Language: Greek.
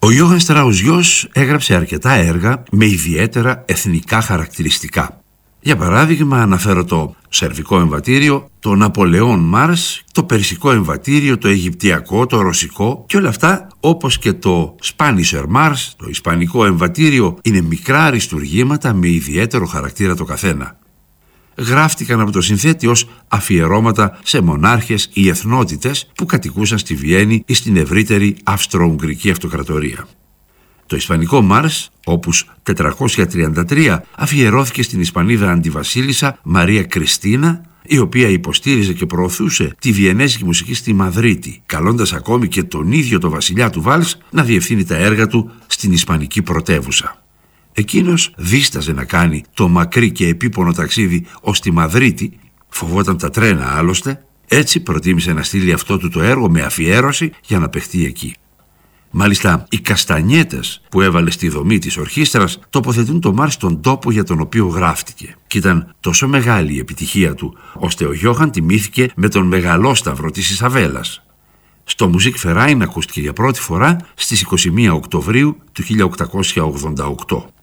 Ο Γιώχαν Στράους γιος έγραψε αρκετά έργα με ιδιαίτερα εθνικά χαρακτηριστικά. Για παράδειγμα αναφέρω το σερβικό εμβατήριο, το Ναπολεόν Μάρς, το περσικό εμβατήριο, το αιγυπτιακό, το ρωσικό και όλα αυτά, όπως και το Σπάνισερ Μάρς, το ισπανικό εμβατήριο, είναι μικρά αριστουργήματα με ιδιαίτερο χαρακτήρα το καθένα. Γράφτηκαν από το συνθέτη ως αφιερώματα σε μονάρχες ή εθνότητες που κατοικούσαν στη Βιέννη ή στην ευρύτερη Αυστρο-Ουγγρική Αυτοκρατορία. Το ισπανικό Μάρς, όπους 433, αφιερώθηκε στην Ισπανίδα αντιβασίλισσα Μαρία Κριστίνα, η οποία υποστήριζε και προωθούσε τη βιενέζικη μουσική στη Μαδρίτη, καλώντας ακόμη και τον ίδιο το βασιλιά του Βάλς να διευθύνει τα έργα του στην ισπανική πρωτεύουσα. Εκείνος δίσταζε να κάνει το μακρύ και επίπονο ταξίδι ως τη Μαδρίτη, φοβόταν τα τρένα άλλωστε, έτσι προτίμησε να στείλει αυτό του το έργο με αφιέρωση για να παιχτεί εκεί. Μάλιστα, οι καστανιέτες που έβαλε στη δομή της ορχήστρας τοποθετούν το Μάρς στον τόπο για τον οποίο γράφτηκε. Και ήταν τόσο μεγάλη η επιτυχία του, ώστε ο Γιώχαν τιμήθηκε με τον μεγαλόσταυρο της Ισαβέλας. Στο Musikverein ακούστηκε για πρώτη φορά στις 21 Οκτωβρίου του 1888.